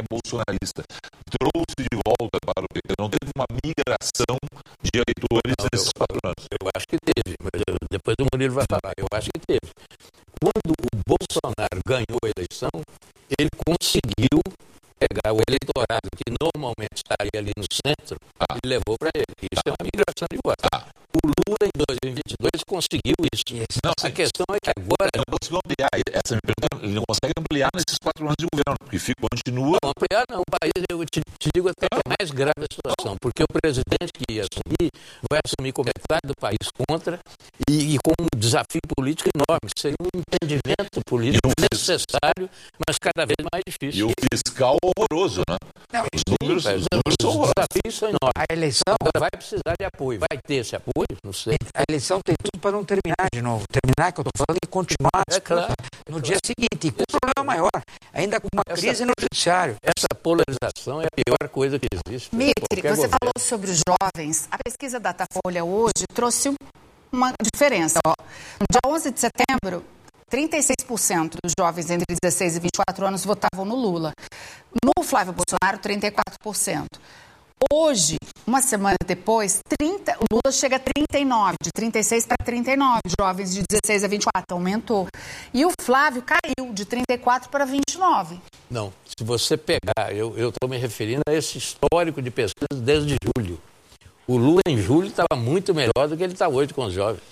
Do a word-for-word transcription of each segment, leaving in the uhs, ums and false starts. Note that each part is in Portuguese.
é bolsonarista, trouxe de volta para o P T? Não teve uma migração de eleitores Não, nesses eu, quatro anos? Eu acho que teve, mas eu, depois o Murilo vai falar. Eu acho que teve. Quando o Bolsonaro ganhou a eleição, ele conseguiu pegar o eleitorado que normalmente estaria ali no centro ah. e levou para ele. Isso ah. é uma migração de votos. Ah. O Lula, em dois mil e vinte e dois, conseguiu isso. Não, a questão é que agora... Ele não conseguiu ampliar. Essa pergunta, ele não consegue ampliar nesses quatro anos de governo, porque fica, continua... Não, ampliar não. O país, eu te, te digo até que é mais grave a situação, porque o presidente que ia assumir vai assumir com metade do país contra e, e com um desafio político enorme. Seria um entendimento político um necessário, mas cada vez mais difícil. E o fiscal horroroso, né? Não, os números, sim, os números os são horrorosos. desafios são enormes. A eleição... Agora vai precisar de apoio. Vai ter esse apoio? Não sei. A eleição tem tudo para não terminar de novo. Terminar, que eu estou falando, e continuar é claro, no é dia claro. seguinte. E com um problema maior, ainda com uma essa, crise no judiciário. Essa polarização é a pior coisa que existe. Mitri, você governo. falou sobre os jovens. A pesquisa Datafolha hoje trouxe uma diferença. Ó. No dia onze de setembro, trinta e seis por cento dos jovens entre dezesseis e vinte e quatro anos votavam no Lula. No Flávio Bolsonaro, trinta e quatro por cento. Hoje, uma semana depois, trinta, o Lula chega a trinta e nove, de trinta e seis para trinta e nove, jovens de dezesseis a vinte e quatro, aumentou. E o Flávio caiu de trinta e quatro para vinte e nove. Não, se você pegar, eu estou me referindo a esse histórico de pesquisa desde julho. O Lula em julho estava muito melhor do que ele está hoje com os jovens.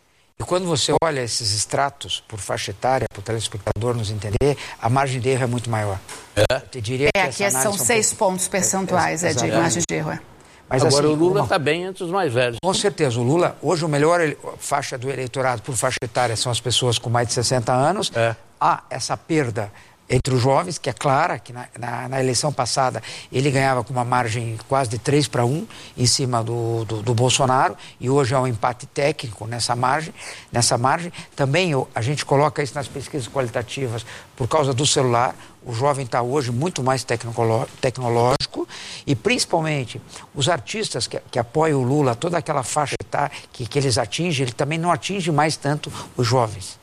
E quando você olha esses extratos por faixa etária, para o telespectador nos entender, a margem de erro é muito maior. É? Eu te diria É, que aqui são seis um pontos percentuais, é, é, é de margem de erro. É. Mas, agora assim, o Lula está uma... bem entre os mais velhos. Com certeza, o Lula, hoje o melhor ele... faixa do eleitorado por faixa etária são as pessoas com mais de sessenta anos. É. Há essa perda entre os jovens, que é clara, que na, na, na eleição passada ele ganhava com uma margem quase de três para um em cima do, do, do Bolsonaro, e hoje há um empate técnico nessa margem. Nessa margem. Também eu, a gente coloca isso nas pesquisas qualitativas por causa do celular. O jovem está hoje muito mais tecnológico e, principalmente, os artistas que, que apoiam o Lula, toda aquela faixa etária que, que eles atingem, ele também não atinge mais tanto os jovens.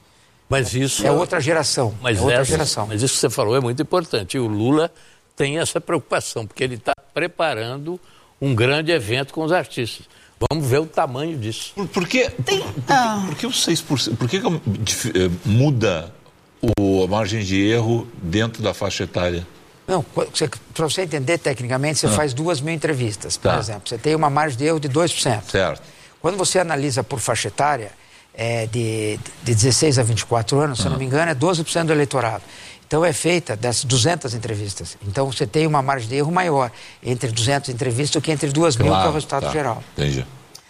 Mas isso é outra geração. Mas, é outra essa, geração. mas isso que você falou é muito importante. E o Lula tem essa preocupação, porque ele está preparando um grande evento com os artistas. Vamos ver o tamanho disso. Por, por que, tem, por, ah. por, por que os seis por cento? Por que, que muda o, a margem de erro dentro da faixa etária? Não, para você entender tecnicamente, você ah. faz duas mil entrevistas, por tá. exemplo. Você tem uma margem de erro de dois por cento. Certo. Quando você analisa por faixa etária, é, de, de dezesseis a vinte e quatro anos, se eu não me engano, é doze por cento do eleitorado. Então é feita das duzentas entrevistas. Então você tem uma margem de erro maior entre duzentas entrevistas do que entre duas mil, claro, que é o resultado tá. geral. Entendi.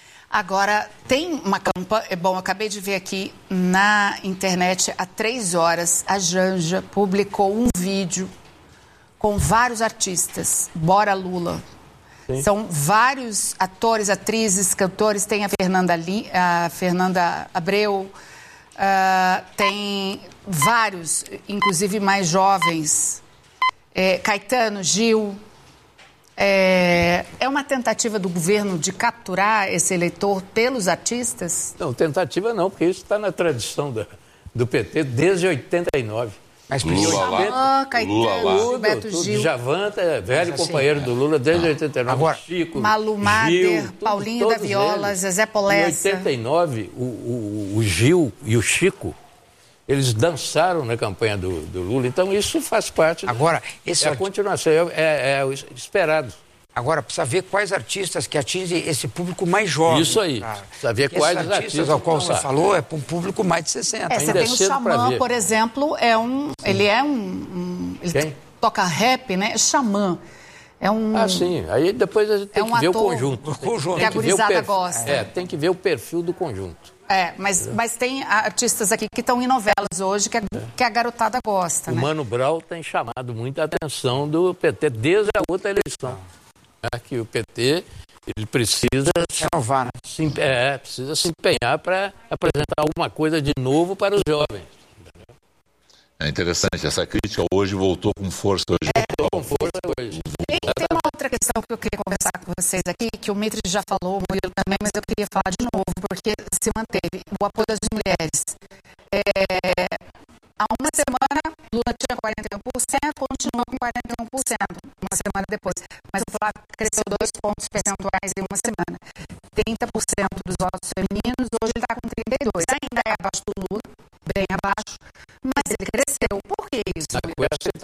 Agora, tem uma campanha... Bom, eu acabei de ver aqui na internet, há três horas, a Janja publicou um vídeo com vários artistas. Bora Lula. Sim. São vários atores, atrizes, cantores. Tem a Fernanda, Li, a Fernanda Abreu, uh, tem vários, inclusive mais jovens. É, Caetano, Gil. É, é uma tentativa do governo de capturar esse eleitor pelos artistas? Não, tentativa não, porque isso está na tradição da, do P T desde oitenta e nove. Mas Lula lá. Ah, Caetano, Gilberto Gil. Djavan é velho assim, companheiro do Lula desde ah. oitenta e nove. Agora, Chico, Malu Mader, Gil, Paulinho da Viola, eles. Zezé Polessa. Em oitenta e nove, o, o, o Gil e o Chico, eles dançaram na campanha do, do Lula. Então isso faz parte. Agora, esse é a continuação, é, é, é o esperado. Agora, precisa ver quais artistas que atingem esse público mais jovem. Isso aí. Cara. Precisa ver Porque quais esses artistas, artistas ao qual você lá. falou, é para um público mais de sessenta. É, você tem o Xamã, por exemplo, é um, ele é um... um ele Quem? toca rap, né? É Xamã. É um... Ah, sim. Aí depois a gente tem é um que ver ator o conjunto. O conjunto. Que a gurizada perfil, gosta. É, tem que ver o perfil do conjunto. É, mas, mas tem artistas aqui que estão em novelas hoje que a, que a garotada gosta, O né? Mano Brown tem chamado muita atenção do P T desde a outra eleição. É que o P T ele precisa renovar, né? se, é, precisa se empenhar para apresentar alguma coisa de novo para os jovens. É interessante, essa crítica hoje voltou com força hoje. É, com força hoje. Tem, tem uma outra questão que eu queria conversar com vocês aqui, que o Mitri já falou, o Murilo também, mas eu queria falar de novo, porque se manteve o apoio das mulheres. É, há uma semana Lula tinha quarenta e um por cento, continuou com quarenta e um por cento uma semana depois. Mas o Flávio cresceu dois pontos percentuais em uma semana. trinta por cento dos votos femininos, hoje ele está com trinta e dois por cento. Ainda é abaixo do Lula, bem abaixo, mas ele cresceu. Por que isso? Com essa